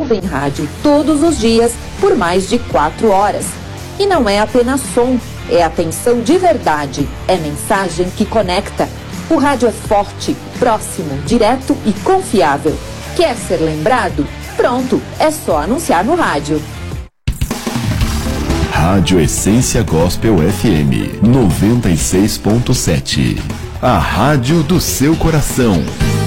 ouvem rádio todos os dias por mais de 4 horas. E não é apenas som, é atenção de verdade, é mensagem que conecta. O rádio é forte, próximo, direto e confiável. Quer ser lembrado? Pronto, é só anunciar no rádio. Rádio Essência Gospel FM 96.7. A rádio do seu coração.